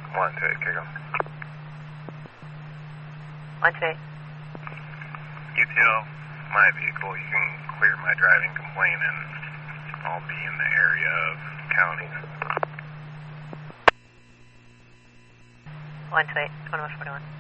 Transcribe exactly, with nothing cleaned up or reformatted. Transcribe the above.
One two eight, kick 'em. One two eight. U T L, my vehicle, you can clear my driving complaint and I'll be in the area of county. One two eight, twenty-one forty-one.